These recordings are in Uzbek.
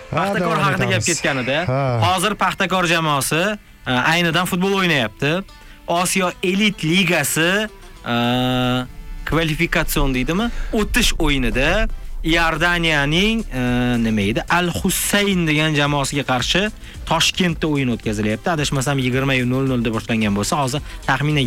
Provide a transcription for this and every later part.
Paxtakor haqida gap ketganida, hozir Paxtakor jamoasi aynidan futbol o'ynayapti. Osiyo Elit Ligasi kvalifikatsiyon deydimi? O'tish o'yinida Iordaniyaning nima edi? Al-Husayn degan jamoasiga qarshi Toshkentda o'yin o'tkazilyapti. Adashmasam 20:00 da boshlangan bo'lsa, hozir taxminan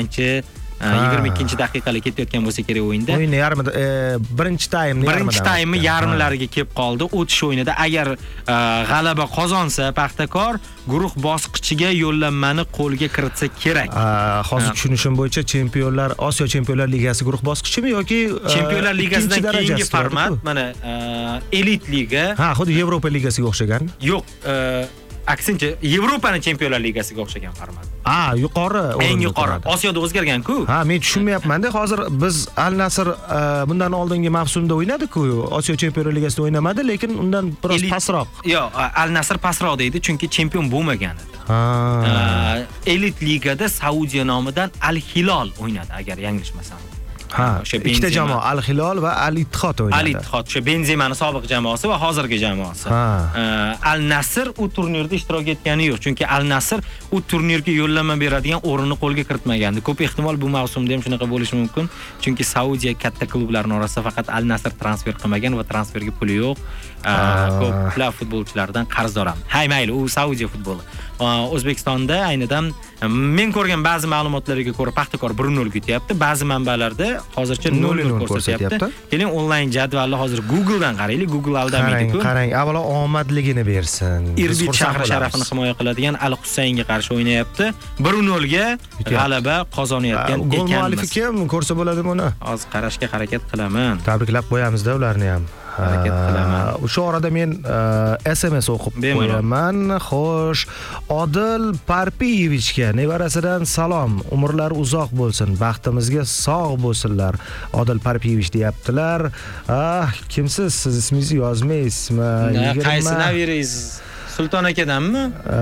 22 daqiqaga ketayotgan bo'lsa kerak o'yinda. O'yinni yarmida birinchi taymni yarmilariga kelib qoldi. O'tish o'yinida agar g'alaba qozonsa Paxtakor guruh bosqichiga yo'llanmani qo'lga kiritsa kerak. Hozir tushunishim bo'yicha Osiyo Chempionlar Ligasi guruh bosqichimi yoki Chempionlar Ligasidan keyingi format, mana Elit Liga. Xuddi Yevropa Ligasiga o'xshagan. Yo'q, aksincha Yevropaning Chempionlar Ligasiga o'xshagan format. Yuqori, eng yuqori. Osiyoda o'zgargan-ku. Men tushunmayapman-da. Hozir biz Al-Nasr bundan oldingi mavsumda o'ynadi-ku. Osiyo Chempionlar Ligasida o'ynamadi, lekin undan biroz pastroq. Yo'q, Al-Nasr pastroq deydi, chunki chempion bo'lmagan edi. Elit Ligada Saudiya nomidan Al-Hilol o'ynadi, agar yanglishmasam. Ikkita jamoa Al-Hilol va Al-Ittihod o'ynadi. Al-Ittihod o'sha Benzemaning sobiq jamoasi va hozirgi jamoasi. Al-Nasr u turnirda ishtirok etgani yo'q, chunki Al-Nasr u turnirga yo'llanma beradigan o'rinni qo'lga kiritmagandi. Ko'p ehtimol bu mavsumda ham shunaqa bo'lishi mumkin, chunki Saudiya katta klublarning orasida faqat Al-Nasr transfer qilmagan va transferga puli yo'q. Ko'plab futbolchilardan qarzdor ham. Mayli, u Saudiya futboli. O'zbekistonda aynidan men ko'rgan ba'zi ma'lumotlarga ko'ra Paxtakor 1-0 yutyapti, ba'zi manbalarda hozircha 0-0 ko'rsatyapti. Keling onlayn jadvalni hozir Google dan qaraylik. Google aldamaydi-ku. Qarang, avvalo omadligini bersin. Irbit shahri sharafini himoya qiladigan Al-Husaynga qarshi o'ynayapti. 1-0 ga g'alaba qozonayotgan ekanmiz. Gol muallifi kim? Ko'rsa bo'ladimi uni? Hozir qarashga harakat qilaman. Tabriklab qo'yamiz-da ularni ham. Harakat qilaman. O'sha orada men SMS o'qib qo'yaman. Xo'sh, Odil Parpiyevichga nevarasidan salom. Umrlari uzoq bo'lsin, baxtimizga sog' bo'lsinlar. Odil Parpiyevich deyaptilar. Kimsiz? Siz ismingizni yozmaysizmi? Qaysi naveringiz? Sulton akadanmi?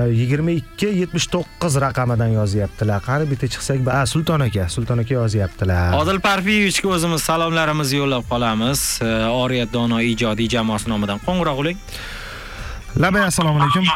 2279 raqamidan yozyaptilar. Qani bitta chiqsak, Sulton aka yozyaptilar. Odil Parpiyevichga o'zimiz salomlarimizni yo'llab qolamiz. Oriyat Dono ijodiy jamoasi nomidan qo'ng'iroq qiling. Labay, assalomu alaykum.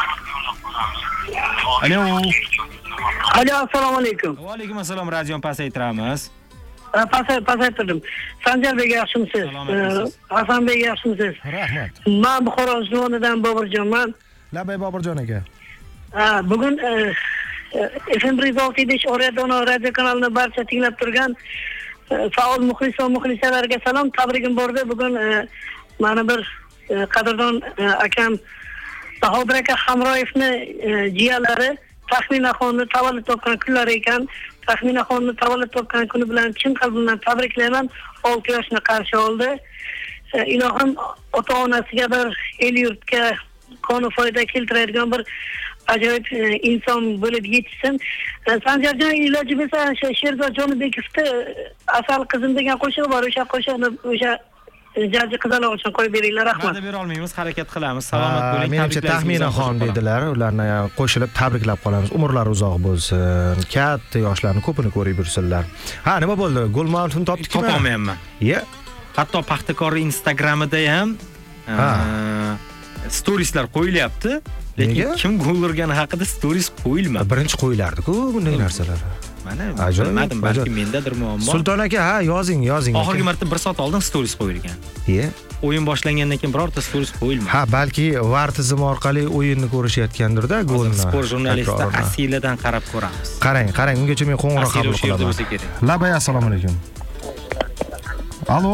Alo, assalomu alaykum. Va alaykum assalom, radioni pasaytiramiz. Pasaytirdim. Sanjarbek yaxshimisiz? Hasanbek yaxshimisiz? Rahmat. Men Buxoro Zonidan Boburjonman. Labay Boburjon aka. Bugun FM 106.5 Oriyat Dono radio kanalini barcha tinglab turgan faol muxlis va muxlisalarga salom, tabrigim bordi. Bugun mana bir qadrdon akam Bahodir aka Hamroyevni jiyanlari Taxminaxonni tavallud topgan kunlar ekan. Taxminaxonni tavallud topgan kuni bilan chin qalbimdan tabriklayman. 6 yoshni qarshi oldi. Ilohim ota-onasiga bir el yurtga qoni foyda keltiradigan bir ajoyib inson bo'lib yetishsin. Sanjarjon, iloji bo'lsa Sherzod Jonibekovni Asal qizim degan qo'shig'i bor. O'sha qo'shiqni Jaji qizaloq uchun qo'yib beringlar, rahmat. Bera olmaymiz, harakat qilamiz. Salomat bo'ling. Menimcha Taxminaxon dedilar. Ularni qo'shilib tabriklab qolamiz. Umrlari uzoq bo'lsin. Katta yoshlarni ko'pini ko'rib yursinlar. Nima bo'ldi? Gol muallifini topdikmi? Topolmayapman. Hatto Paxtakor Instagramida ham storieslar qo'yilyapti, lekin kim gol urgani haqida stories qo'yilmadi. Birinchi qo'yilardi-ku bunday narsalar. Mana bilmadim, balki mendadir muammo. Sulton aka, yozing. Oxirgi marta 1 soat oldin stories qo'yilgan. O'yin boshlangandan keyin birorta stories qo'yilmadi. Balki VAR tizimi orqali o'yinni ko'rishayotgandirda, golni. Sport jurnalisti Asiladan qarab ko'ramiz. Qarang, ungacha men qo'ng'iroq qabul qilaman. Labay, assalomu alaykum. Allo.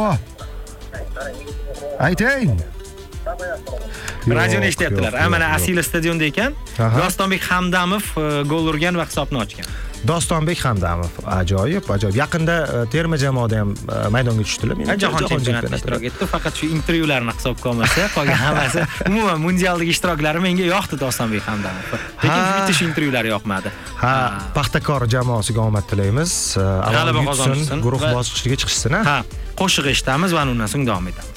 Ayting. Radioni eshityaptilar. Mana Asila stadionda ekan. Dostonbek Hamdamov gol urgan va hisobni ochgan. Dostonbek Hamdamov, ajoyib. Yaqinda terma jamoada ham maydonga tushdilar. Jahon chempionatida ishtirok etdi. Faqat shu intervyularni hisobga olmasa, qolgan hammasi umuman mundialdagi ishtiroklari menga yoqdi Dostonbek Hamdamov. Lekin bitta shu intervyular yoqmadi. Paxtakor jamoasiga omad tilaymiz. G'alaba qozonsin, guruh bosqichiga chiqishsin. Qo'shiq eshitamiz va undan so'ng davom etamiz.